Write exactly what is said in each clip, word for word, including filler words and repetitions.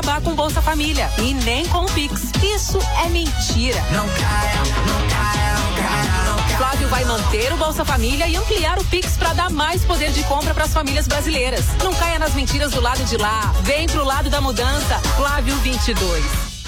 acabar com Bolsa Família e nem com o Pix. Isso é mentira. Não caia, não caia, não caia, não caia. Flávio vai manter o Bolsa Família e ampliar o Pix para dar mais poder de compra para as famílias brasileiras. Não caia nas mentiras do lado de lá. Vem pro lado da mudança. Flávio vinte e dois.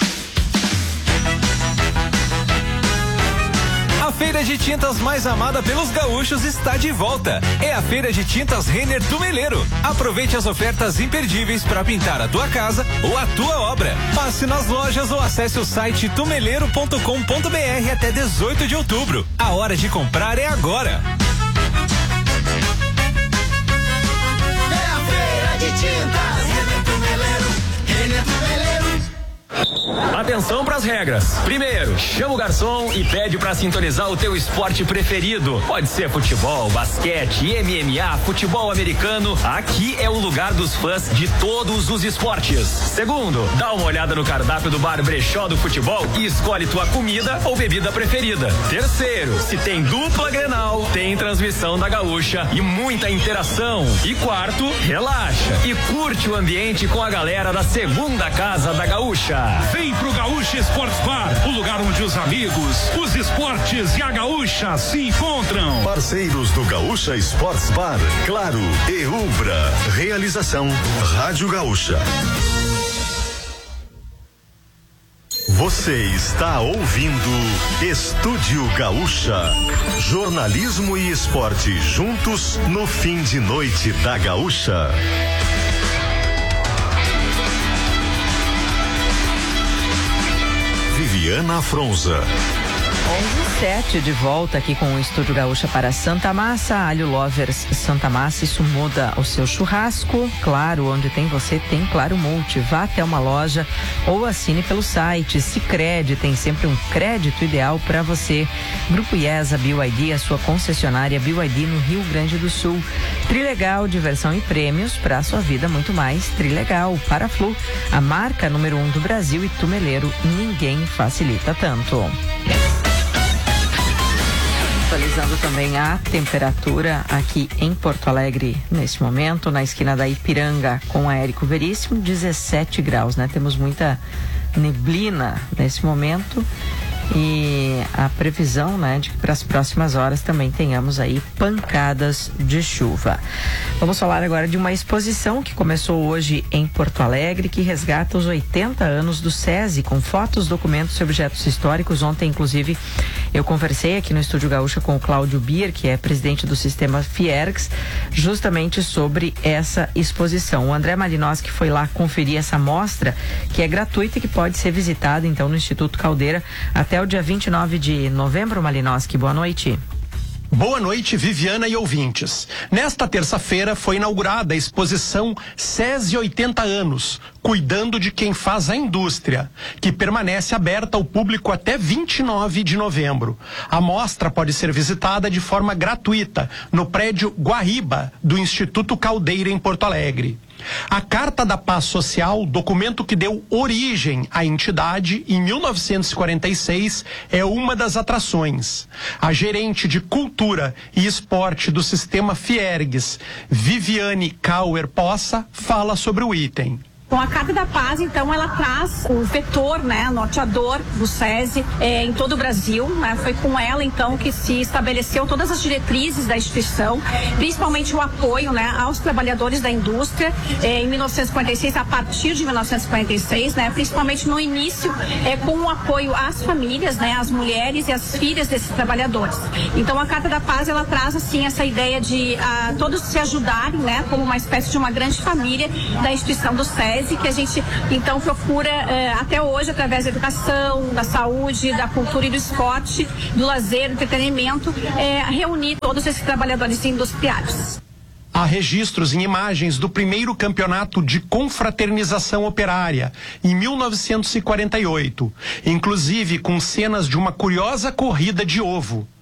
A feira de tintas mais amada pelos gaúchos está de volta. É a feira de tintas Renner Tumeleiro. Aproveite as ofertas imperdíveis para pintar a tua casa ou a tua obra. Passe nas lojas ou acesse o site tumeleiro ponto com ponto br até dezoito de outubro. A hora de comprar é agora. É a feira de tintas Renner Tumeleiro, Renner Tumeleiro. Atenção pras regras. Primeiro, chama o garçom e pede pra sintonizar o teu esporte preferido. Pode ser futebol, basquete, M M A, futebol americano. Aqui é o lugar dos fãs de todos os esportes. Segundo, dá uma olhada no cardápio do bar Brechó do Futebol e escolhe tua comida ou bebida preferida. Terceiro, se tem dupla Grenal, tem transmissão da Gaúcha e muita interação. E quarto, relaxa e curte o ambiente com a galera da segunda casa da Gaúcha. Vem pro Gaúcha Esportes Bar, o lugar onde os amigos, os esportes e a Gaúcha se encontram. Parceiros do Gaúcha Esportes Bar, Claro e Ubra. Realização Rádio Gaúcha. Você está ouvindo Estúdio Gaúcha. Jornalismo e esporte juntos no fim de noite da Gaúcha. Viviana Fronza. onze e sete de volta aqui com o Estúdio Gaúcha para Santa Massa, Alho Lovers Santa Massa, isso muda o seu churrasco. Claro, onde tem você, tem Claro Multi. Vá até uma loja ou assine pelo site. Sicredi tem sempre um crédito ideal para você. Grupo IESA, B Y D, a sua concessionária B Y D no Rio Grande do Sul. Trilegal, diversão e prêmios para a sua vida muito mais. Trilegal, Paraflu, a marca número um do Brasil e Tumeleiro, ninguém facilita tanto. Atualizando também a temperatura aqui em Porto Alegre neste momento, na esquina da Ipiranga com a Érico Veríssimo, dezessete graus, né? Temos muita neblina nesse momento e a previsão, né, de que para as próximas horas também tenhamos aí pancadas de chuva. Vamos falar agora de uma exposição que começou hoje em Porto Alegre, que resgata os oitenta anos do SESI, com fotos, documentos e objetos históricos. Ontem, inclusive, eu conversei aqui no Estúdio Gaúcha com o Cláudio Bier, que é presidente do sistema Fiergs, justamente sobre essa exposição. O André Malinowski foi lá conferir essa mostra, que é gratuita e que pode ser visitada, então, no Instituto Caldeira até o dia vinte e nove de novembro. Malinowski, boa noite. Boa noite, Viviana e ouvintes. Nesta terça-feira foi inaugurada a exposição SESI oitenta anos, cuidando de quem faz a indústria, que permanece aberta ao público até vinte e nove de novembro. A mostra pode ser visitada de forma gratuita no prédio Guariba do Instituto Caldeira em Porto Alegre. A Carta da Paz Social, documento que deu origem à entidade em mil novecentos e quarenta e seis, é uma das atrações. A gerente de Cultura e Esporte do sistema Fiergs, Viviane Kauer Poça, fala sobre o item. Bom, a Carta da Paz, então, ela traz o vetor, né, norteador do SESI é, em todo o Brasil, né? Foi com ela, então, que se estabeleceu todas as diretrizes da instituição, principalmente o apoio, né, aos trabalhadores da indústria, é, em mil novecentos e quarenta e seis, a partir de mil novecentos e quarenta e seis, né, principalmente no início, é, com o apoio às famílias, né, às mulheres e às filhas desses trabalhadores. Então, a Carta da Paz, ela traz, assim, essa ideia de a, todos se ajudarem, né, como uma espécie de uma grande família da instituição do SESI, que a gente então procura eh, até hoje, através da educação, da saúde, da cultura e do esporte, do lazer, do entretenimento, eh, reunir todos esses trabalhadores industriais. Há registros em imagens do primeiro campeonato de confraternização operária, em mil novecentos e quarenta e oito, inclusive com cenas de uma curiosa corrida de ovo.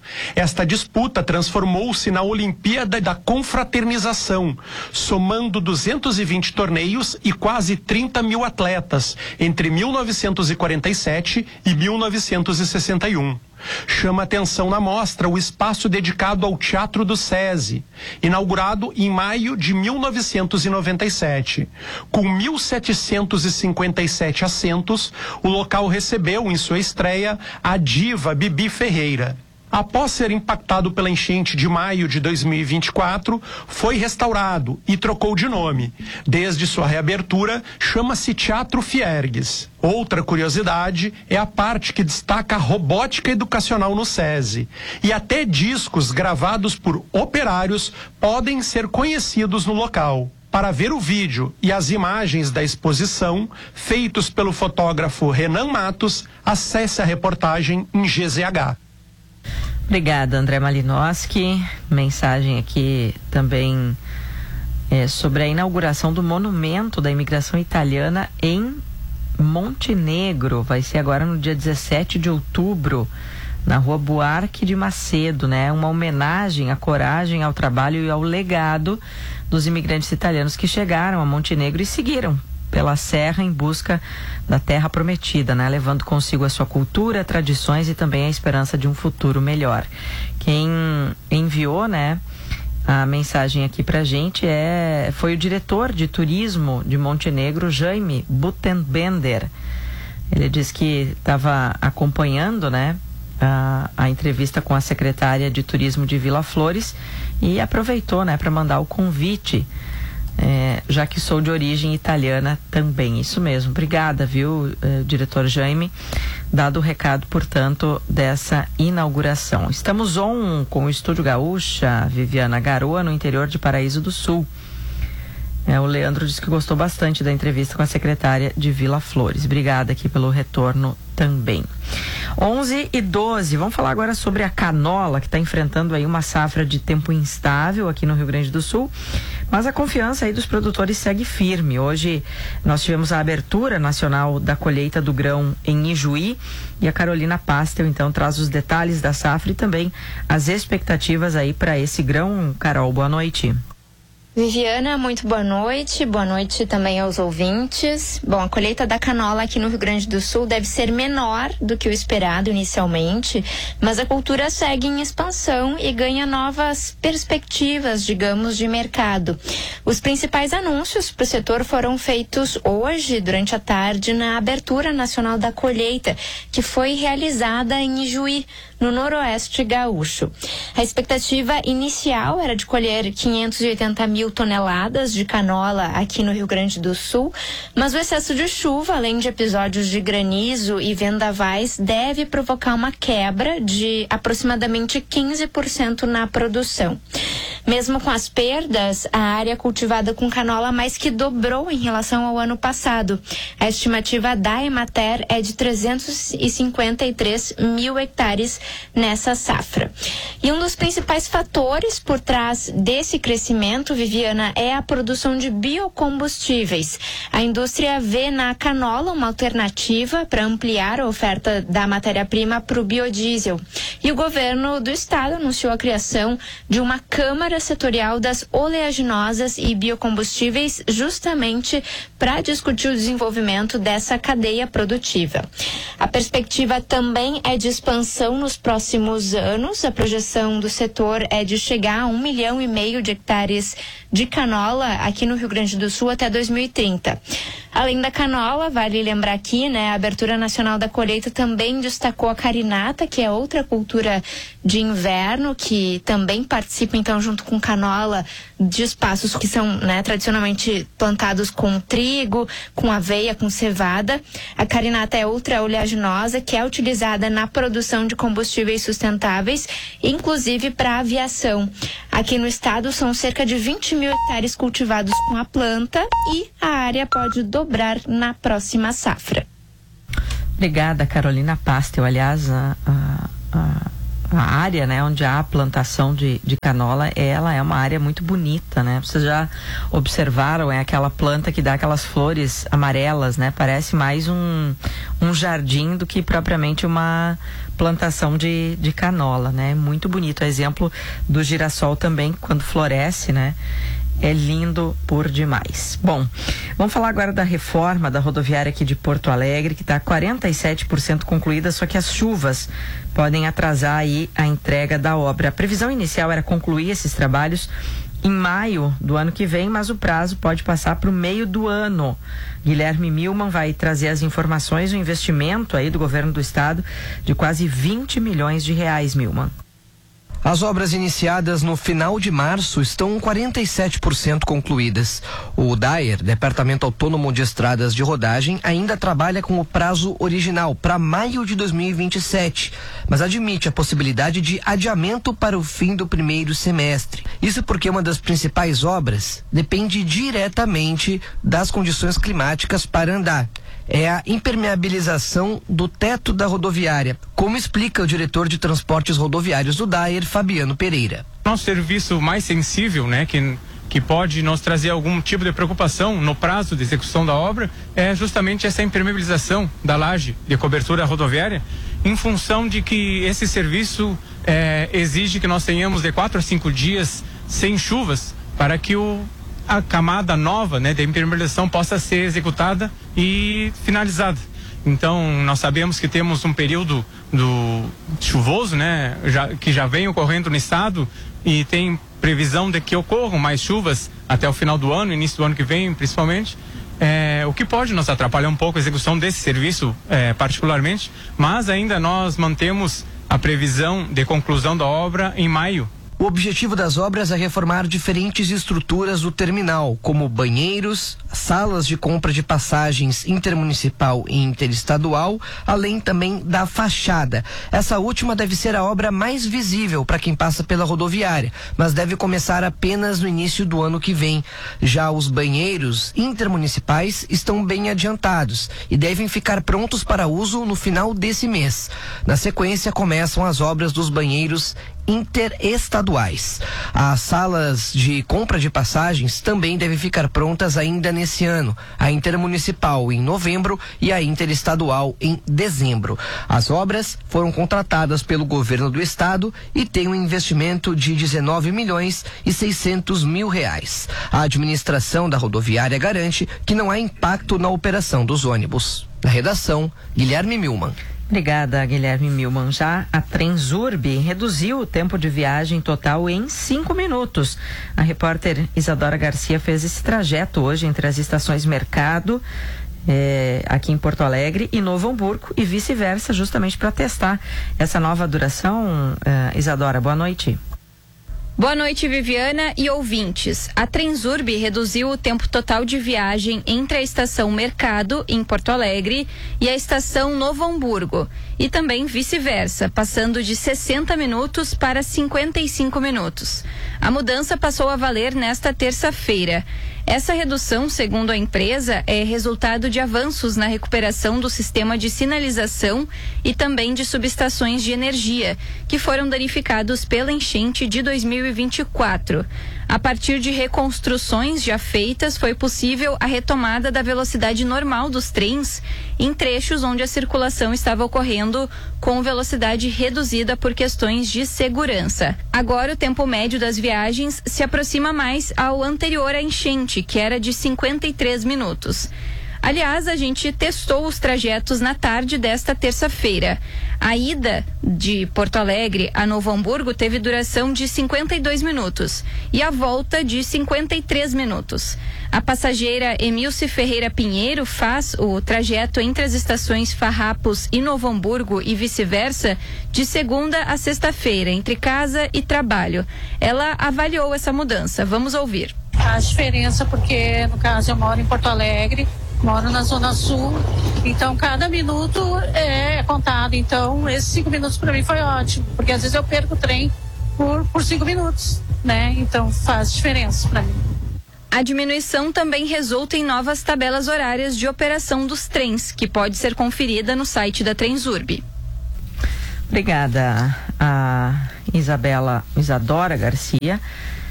Esta disputa transformou-se na Olimpíada da Confraternização, somando duzentos e vinte torneios e quase trinta mil atletas entre mil novecentos e quarenta e sete e mil novecentos e sessenta e um. Chama atenção na mostra o espaço dedicado ao Teatro do SESI, inaugurado em maio de mil novecentos e noventa e sete. Com mil setecentos e cinquenta e sete assentos, o local recebeu em sua estreia a diva Bibi Ferreira. Após ser impactado pela enchente de maio de dois mil e vinte e quatro, foi restaurado e trocou de nome. Desde sua reabertura, chama-se Teatro Fiergues. Outra curiosidade é a parte que destaca a robótica educacional no SESI. E até discos gravados por operários podem ser conhecidos no local. Para ver o vídeo e as imagens da exposição, feitos pelo fotógrafo Renan Matos, acesse a reportagem em G Z H. Obrigada, André Malinowski. Mensagem aqui também é, sobre a inauguração do monumento da imigração italiana em Montenegro. Vai ser agora no dia dezessete de outubro, na Rua Buarque de Macedo, né? Uma homenagem à coragem, ao trabalho e ao legado dos imigrantes italianos que chegaram a Montenegro e seguiram pela serra em busca da terra prometida, né? Levando consigo a sua cultura, tradições e também a esperança de um futuro melhor. Quem enviou, né, a mensagem aqui pra gente é, foi o diretor de turismo de Montenegro, Jaime Butenbender. Ele disse que estava acompanhando, né, a, a entrevista com a secretária de turismo de Vila Flores e aproveitou, né, para mandar o convite. É, já que sou de origem italiana também, isso mesmo. Obrigada, viu, eh, diretor Jaime, dado o recado, portanto, dessa inauguração. Estamos on com o Estúdio Gaúcha, Viviana Garoa, no interior de Paraíso do Sul. É, o Leandro disse que gostou bastante da entrevista com a secretária de Vila Flores. Obrigada aqui pelo retorno também. onze e doze, vamos falar agora sobre a canola, que está enfrentando aí uma safra de tempo instável aqui no Rio Grande do Sul, mas a confiança aí dos produtores segue firme. Hoje nós tivemos a abertura nacional da colheita do grão em Ijuí e a Carolina Pastel então traz os detalhes da safra e também as expectativas aí para esse grão. Carol, boa noite. Viviana, muito boa noite. Boa noite também aos ouvintes. Bom, a colheita da canola aqui no Rio Grande do Sul deve ser menor do que o esperado inicialmente, mas a cultura segue em expansão e ganha novas perspectivas, digamos, de mercado. Os principais anúncios para o setor foram feitos hoje, durante a tarde, na abertura nacional da colheita, que foi realizada em Ijuí, no noroeste gaúcho. A expectativa inicial era de colher quinhentos e oitenta mil toneladas de canola aqui no Rio Grande do Sul, mas o excesso de chuva, além de episódios de granizo e vendavais, deve provocar uma quebra de aproximadamente quinze por cento na produção. Mesmo com as perdas, a área cultivada com canola mais que dobrou em relação ao ano passado. A estimativa da Emater é de trezentos e cinquenta e três mil hectares nessa safra. E um dos principais fatores por trás desse crescimento, Viviana, é a produção de biocombustíveis. A indústria vê na canola uma alternativa para ampliar a oferta da matéria-prima para o biodiesel. E o governo do estado anunciou a criação de uma Câmara Setorial das Oleaginosas e Biocombustíveis, justamente para discutir o desenvolvimento dessa cadeia produtiva. A perspectiva também é de expansão nos próximos anos. A projeção do setor é de chegar a um milhão e meio de hectares de canola aqui no Rio Grande do Sul até dois mil e trinta. Além da canola, vale lembrar aqui, né, a abertura nacional da colheita também destacou a carinata, que é outra cultura de inverno, que também participa, então, junto com canola, de espaços que são, né, tradicionalmente plantados com trigo, com aveia, com cevada. A carinata é outra oleaginosa que é utilizada na produção de combustíveis sustentáveis, inclusive para a aviação. Aqui no estado são cerca de vinte mil hectares cultivados com a planta e a área pode dobrar na próxima safra. Obrigada, Carolina Pastel. Aliás, a, a, a a área, né, onde há a plantação de, de canola, ela é uma área muito bonita, né? Vocês já observaram, é aquela planta que dá aquelas flores amarelas, né? Parece mais um, um jardim do que propriamente uma plantação de, de canola, né? Muito bonito. Exemplo do girassol também, quando floresce, né? É lindo por demais. Bom, vamos falar agora da reforma da rodoviária aqui de Porto Alegre, que está quarenta e sete por cento concluída, só que as chuvas podem atrasar aí a entrega da obra. A previsão inicial era concluir esses trabalhos em maio do ano que vem, mas o prazo pode passar para o meio do ano. Guilherme Milman vai trazer as informações do investimento aí do governo do estado de quase vinte milhões de reais, Milman. As obras iniciadas no final de março estão quarenta e sete por cento concluídas. O D A E R, Departamento Autônomo de Estradas de Rodagem, ainda trabalha com o prazo original para maio de dois mil e vinte e sete, mas admite a possibilidade de adiamento para o fim do primeiro semestre. Isso porque uma das principais obras depende diretamente das condições climáticas para andar. É a impermeabilização do teto da rodoviária, como explica o diretor de transportes rodoviários do D A E R, Fabiano Pereira. Nosso serviço mais sensível, né, que, que pode nos trazer algum tipo de preocupação no prazo de execução da obra, é justamente essa impermeabilização da laje de cobertura rodoviária, em função de que esse serviço é, exige que nós tenhamos de quatro a cinco dias sem chuvas para que o a camada nova, né, de impermeabilização possa ser executada e finalizada. Então, nós sabemos que temos um período do chuvoso, né, já, que já vem ocorrendo no estado e tem previsão de que ocorram mais chuvas até o final do ano, início do ano que vem, principalmente. É, o que pode nos atrapalhar um pouco a execução desse serviço, é, particularmente, mas ainda nós mantemos a previsão de conclusão da obra em maio. O objetivo das obras é reformar diferentes estruturas do terminal, como banheiros, salas de compra de passagens intermunicipal e interestadual, além também da fachada. Essa última deve ser a obra mais visível para quem passa pela rodoviária, mas deve começar apenas no início do ano que vem. Já os banheiros intermunicipais estão bem adiantados e devem ficar prontos para uso no final desse mês. Na sequência, começam as obras dos banheiros interestaduais. As salas de compra de passagens também devem ficar prontas ainda nesse ano. A intermunicipal em novembro e a interestadual em dezembro. As obras foram contratadas pelo governo do estado e têm um investimento de dezenove milhões e seiscentos mil reais. A administração da rodoviária garante que não há impacto na operação dos ônibus. Na redação, Guilherme Milman. Obrigada, Guilherme Milman. Já a Transurb reduziu o tempo de viagem total em cinco minutos. A repórter Isadora Garcia fez esse trajeto hoje entre as estações Mercado, eh, aqui em Porto Alegre, e Novo Hamburgo, e vice-versa, justamente para testar essa nova duração. Eh, Isadora, boa noite. Boa noite, Viviana e ouvintes. A Transurb reduziu o tempo total de viagem entre a estação Mercado, em Porto Alegre, e a estação Novo Hamburgo, e também vice-versa, passando de sessenta minutos para cinquenta e cinco minutos. A mudança passou a valer nesta terça-feira. Essa redução, segundo a empresa, é resultado de avanços na recuperação do sistema de sinalização e também de subestações de energia, que foram danificados pela enchente de dois mil e vinte e quatro. A partir de reconstruções já feitas, foi possível a retomada da velocidade normal dos trens em trechos onde a circulação estava ocorrendo com velocidade reduzida por questões de segurança. Agora, o tempo médio das viagens se aproxima mais ao anterior à enchente, que era de cinquenta e três minutos. Aliás, a gente testou os trajetos na tarde desta terça-feira. A ida de Porto Alegre a Novo Hamburgo teve duração de cinquenta e dois minutos e a volta de cinquenta e três minutos. A passageira Emilce Ferreira Pinheiro faz o trajeto entre as estações Farrapos e Novo Hamburgo e vice-versa de segunda a sexta-feira, entre casa e trabalho. Ela avaliou essa mudança. Vamos ouvir. A diferença, porque no caso eu moro em Porto Alegre, moro na Zona Sul, então cada minuto é contado. Então esses cinco minutos para mim foi ótimo, porque às vezes eu perco o trem por, por cinco minutos, né? Então faz diferença para mim. A diminuição também resulta em novas tabelas horárias de operação dos trens, que pode ser conferida no site da Transurb. Obrigada a Isabela Isadora Garcia,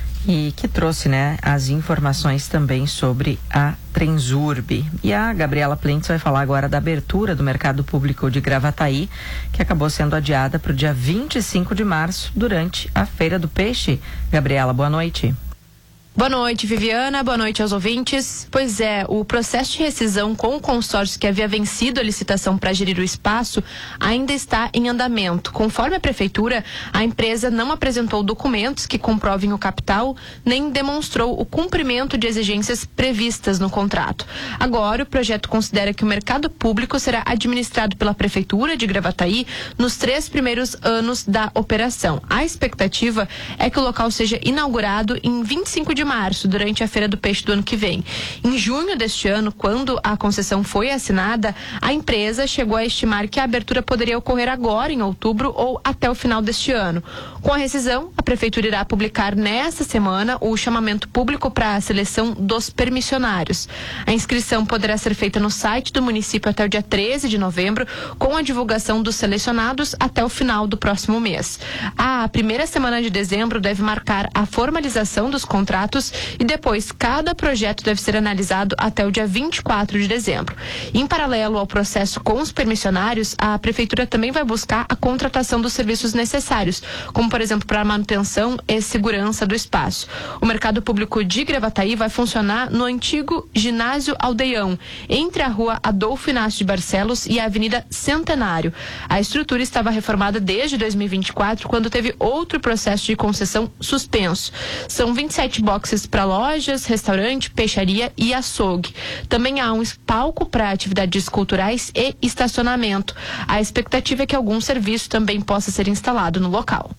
e que trouxe, né, as informações também sobre a Transurb. E a Gabriela Plentes vai falar agora da abertura do mercado público de Gravataí, que acabou sendo adiada para o dia vinte e cinco de março, durante a Feira do Peixe. Gabriela, boa noite. Boa noite, Viviana. Boa noite aos ouvintes. Pois é, o processo de rescisão com o consórcio que havia vencido a licitação para gerir o espaço ainda está em andamento. Conforme a prefeitura, a empresa não apresentou documentos que comprovem o capital, nem demonstrou o cumprimento de exigências previstas no contrato. Agora, o projeto considera que o mercado público será administrado pela prefeitura de Gravataí nos três primeiros anos da operação. A expectativa é que o local seja inaugurado em vinte e cinco de março, durante a Feira do Peixe do ano que vem. Em junho deste ano, quando a concessão foi assinada, a empresa chegou a estimar que a abertura poderia ocorrer agora, em outubro, ou até o final deste ano. Com a rescisão, a prefeitura irá publicar nesta semana o chamamento público para a seleção dos permissionários. A inscrição poderá ser feita no site do município até o dia treze de novembro, com a divulgação dos selecionados até o final do próximo mês. A primeira semana de dezembro deve marcar a formalização dos contratos e depois cada projeto deve ser analisado até o dia vinte e quatro de dezembro. Em paralelo ao processo com os permissionários, a prefeitura também vai buscar a contratação dos serviços necessários, como por exemplo para a manutenção e segurança do espaço. O mercado público de Gravataí vai funcionar no antigo ginásio Aldeião, entre a rua Adolfo Inácio de Barcelos e a Avenida Centenário. A estrutura estava reformada desde dois mil e vinte e quatro, quando teve outro processo de concessão suspenso. São vinte e sete boxes para lojas, restaurante, peixaria e açougue. Também há um palco para atividades culturais e estacionamento. A expectativa é que algum serviço também possa ser instalado no local.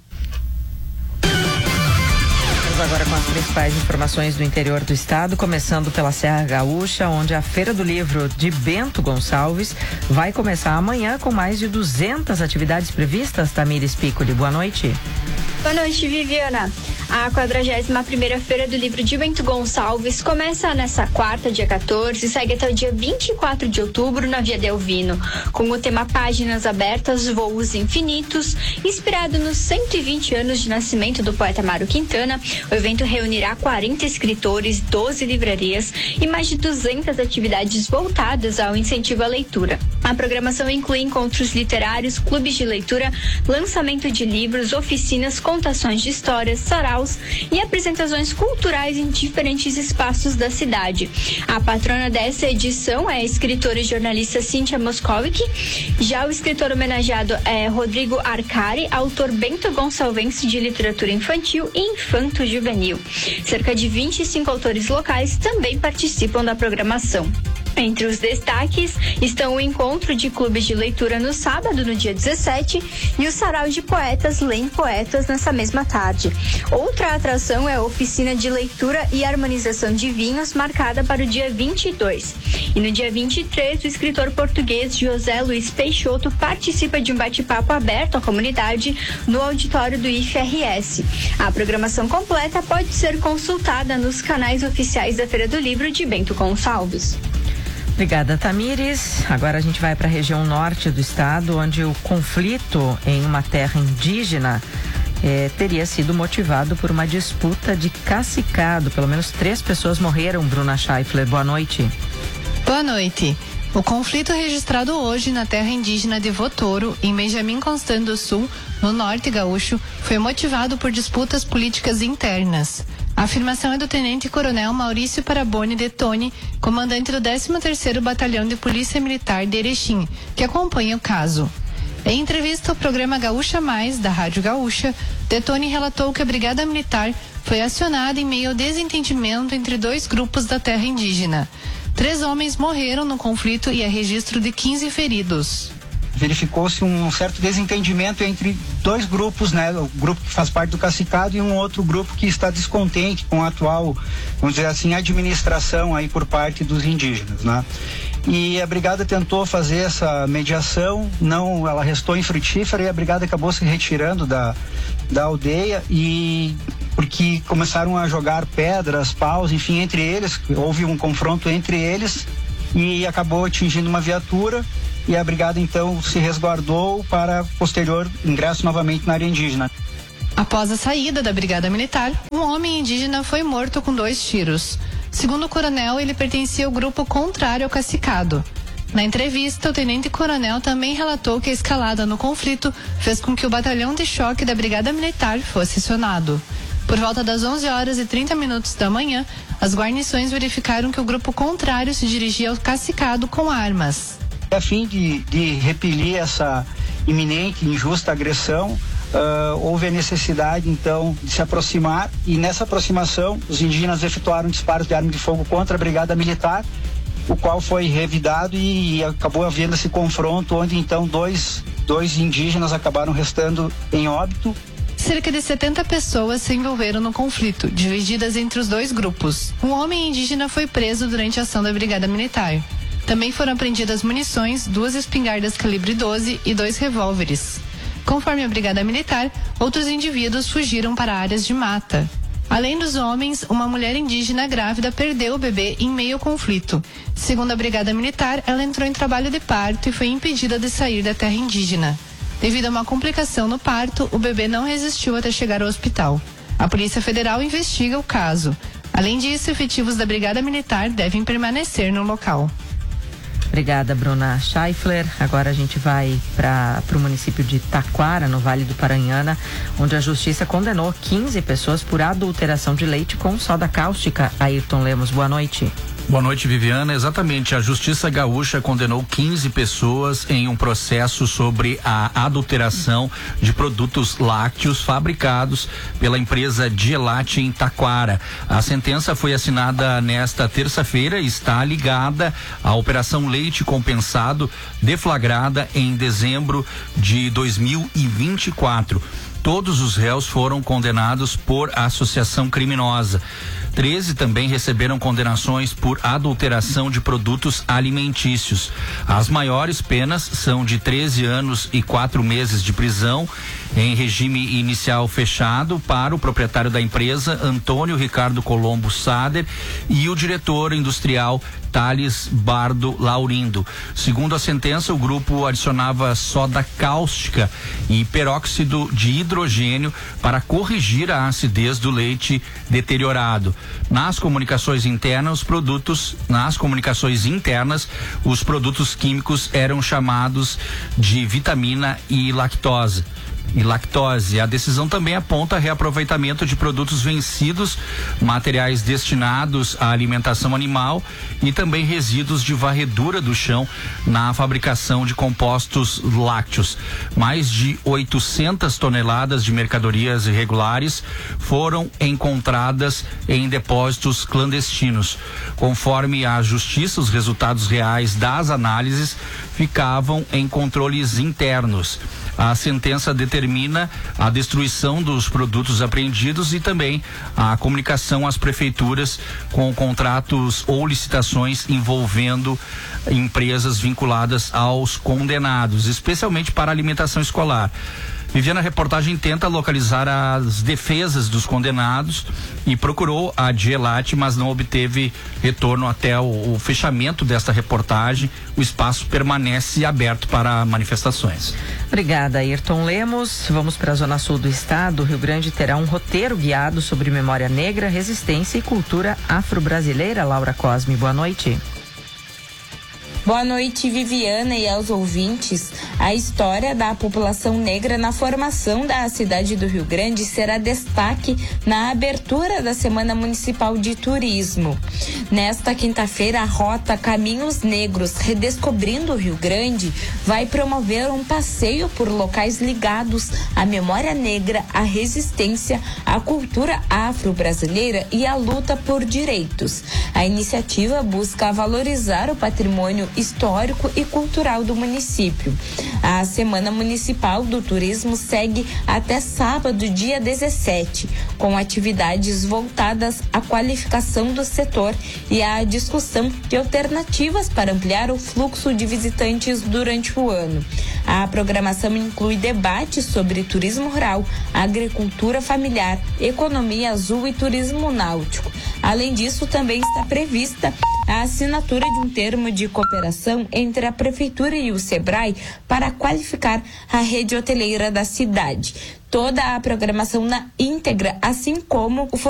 Agora com as principais informações do interior do estado, começando pela Serra Gaúcha, onde a Feira do Livro de Bento Gonçalves vai começar amanhã com mais de duzentas atividades previstas. Tamires Piccoli, boa noite. Boa noite, Viviana. A quadragésima primeira Feira do Livro de Bento Gonçalves começa nessa quarta, dia quatorze, e segue até o dia vinte e quatro de outubro na Via Delvino, com o tema Páginas Abertas, Voos Infinitos. Inspirado nos cento e vinte anos de nascimento do poeta Mário Quintana, o evento reunirá quarenta escritores, doze livrarias e mais de duzentas atividades voltadas ao incentivo à leitura. A programação inclui encontros literários, clubes de leitura, lançamento de livros, oficinas, contações de histórias, saraus e apresentações culturais em diferentes espaços da cidade. A patrona dessa edição é a escritora e jornalista Cíntia Moscovic. Já o escritor homenageado é Rodrigo Arcari, autor bento gonçalvense de literatura infantil e infanto-juvenil. Cerca de vinte e cinco autores locais também participam da programação. Entre os destaques estão o encontro de clubes de leitura no sábado, no dia dezessete, e o sarau de poetas leem poetas nessa mesma tarde. Outra atração é a oficina de leitura e harmonização de vinhos, marcada para o dia vinte e dois. E no dia vinte e três, o escritor português José Luiz Peixoto participa de um bate-papo aberto à comunidade no auditório do I F R S. A programação completa pode ser consultada nos canais oficiais da Feira do Livro de Bento Gonçalves. Obrigada, Tamires. Agora a gente vai para a região norte do estado, onde o conflito em uma terra indígena eh, teria sido motivado por uma disputa de cacicado. Pelo menos três pessoas morreram. Bruna Scheifler, boa noite. Boa noite. O conflito registrado hoje na terra indígena de Votouro, em Benjamin Constant do Sul, no norte gaúcho, foi motivado por disputas políticas internas. A afirmação é do tenente-coronel Maurício Paraboni de Tone, comandante do décimo terceiro Batalhão de Polícia Militar de Erechim, que acompanha o caso. Em entrevista ao programa Gaúcha Mais, da Rádio Gaúcha, de Tone relatou que a Brigada Militar foi acionada em meio ao desentendimento entre dois grupos da terra indígena. Três homens morreram no conflito e há registro de quinze feridos. Verificou-se um certo desentendimento entre dois grupos, né? O grupo que faz parte do cacicado e um outro grupo que está descontente com a atual, vamos dizer assim, administração aí por parte dos indígenas, né? E a brigada tentou fazer essa mediação, não, ela restou infrutífera e a brigada acabou se retirando da, da aldeia, e porque começaram a jogar pedras, paus, enfim, entre eles, houve um confronto entre eles e acabou atingindo uma viatura. e a brigada então se resguardou para posterior ingresso novamente na área indígena. Após a saída da Brigada Militar, um homem indígena foi morto com dois tiros. Segundo o coronel, ele pertencia ao grupo contrário ao cacicado. Na entrevista, o tenente-coronel também relatou que a escalada no conflito fez com que o batalhão de choque da Brigada Militar fosse acionado. Por volta das onze horas e trinta minutos da manhã, as guarnições verificaram que o grupo contrário se dirigia ao cacicado com armas. A fim de, de repelir essa iminente e injusta agressão, Uh, houve a necessidade então de se aproximar, e nessa aproximação os indígenas efetuaram disparos de arma de fogo contra a Brigada Militar, o qual foi revidado e, e acabou havendo esse confronto, onde então dois, dois indígenas acabaram restando em óbito. Cerca de setenta pessoas se envolveram no conflito, divididas entre os dois grupos. Um homem indígena foi preso durante a ação da Brigada Militar. Também foram apreendidas munições, duas espingardas calibre doze e dois revólveres. Conforme a Brigada Militar, outros indivíduos fugiram para áreas de mata. Além dos homens, uma mulher indígena grávida perdeu o bebê em meio ao conflito. Segundo a Brigada Militar, ela entrou em trabalho de parto e foi impedida de sair da terra indígena. Devido a uma complicação no parto, o bebê não resistiu até chegar ao hospital. A Polícia Federal investiga o caso. Além disso, efetivos da Brigada Militar devem permanecer no local. Obrigada, Bruna Scheifler. Agora a gente vai para o município de Taquara, no Vale do Paranhana, onde a justiça condenou quinze pessoas por adulteração de leite com soda cáustica. Ayrton Lemos, boa noite. Boa noite, Viviana. Exatamente, a Justiça Gaúcha condenou quinze pessoas em um processo sobre a adulteração de produtos lácteos fabricados pela empresa Dielate em Taquara. A sentença foi assinada nesta terça-feira e está ligada à Operação Leite Compensado, deflagrada em dezembro de dois mil e vinte e quatro. Todos os réus foram condenados por associação criminosa. treze também receberam condenações por adulteração de produtos alimentícios. As maiores penas são de treze anos e quatro meses de prisão em regime inicial fechado para o proprietário da empresa, Antônio Ricardo Colombo Sader, e o diretor industrial Thales Bardo Laurindo. Segundo a sentença, o grupo adicionava soda cáustica e peróxido de hidrogênio para corrigir a acidez do leite deteriorado. Nas comunicações internas, os produtos, nas comunicações internas, os produtos químicos eram chamados de vitamina e lactose. E lactose. A decisão também aponta reaproveitamento de produtos vencidos, materiais destinados à alimentação animal e também resíduos de varredura do chão na fabricação de compostos lácteos. Mais de oitocentas toneladas de mercadorias irregulares foram encontradas em depósitos clandestinos. Conforme a Justiça, os resultados reais das análises ficavam em controles internos. A sentença determina a destruição dos produtos apreendidos e também a comunicação às prefeituras com contratos ou licitações envolvendo empresas vinculadas aos condenados, especialmente para a alimentação escolar. Viviana, a reportagem tenta localizar as defesas dos condenados e procurou a Dielate, mas não obteve retorno até o, o fechamento desta reportagem. O espaço permanece aberto para manifestações. Obrigada, Ayrton Lemos. Vamos para a zona sul do estado. O Rio Grande terá um roteiro guiado sobre memória negra, resistência e cultura afro-brasileira. Laura Cosme, boa noite. Boa noite, Viviana, e aos ouvintes. A história da população negra na formação da cidade do Rio Grande será destaque na abertura da Semana Municipal de Turismo. Nesta quinta-feira, a rota Caminhos Negros, Redescobrindo o Rio Grande, vai promover um passeio por locais ligados à memória negra, à resistência, à cultura afro-brasileira e à luta por direitos. A iniciativa busca valorizar o patrimônio histórico e cultural do município. A Semana Municipal do Turismo segue até sábado, dia dezessete, com atividades voltadas à qualificação do setor e à discussão de alternativas para ampliar o fluxo de visitantes durante o ano. A programação inclui debates sobre turismo rural, agricultura familiar, economia azul e turismo náutico. Além disso, também está prevista a assinatura de um termo de cooperação entre a Prefeitura e o Sebrae para qualificar a rede hoteleira da cidade. Toda a programação na íntegra, assim como o